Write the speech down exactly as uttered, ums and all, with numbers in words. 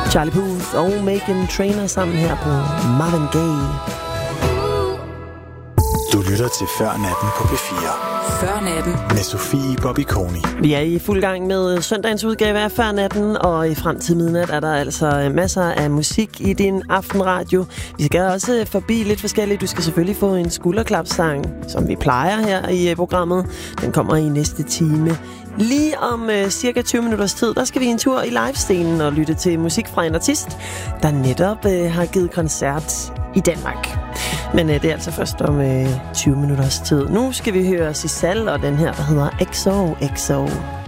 Charlie Puth og Meghan Trainor sammen her på Marvin Gaye. Du lytter til Før Natten på P fire. Før Natten med Sofie Bobby Koni. Vi er i fuld gang med søndagens udgave af Før Natten, og i frem til midnat er der altså masser af musik i din aftenradio. Vi skal også forbi lidt forskelligt. Du skal selvfølgelig få en skulderklapsang, som vi plejer her i programmet. Den kommer i næste time. Lige om uh, cirka tyve minutters tid, der skal vi en tur i livescenen og lytte til musik fra en artist, der netop uh, har givet koncert i Danmark. Men uh, det er altså først om uh, tyve minutters tid. Nu skal vi høre Sisal og den her, der hedder X O X O.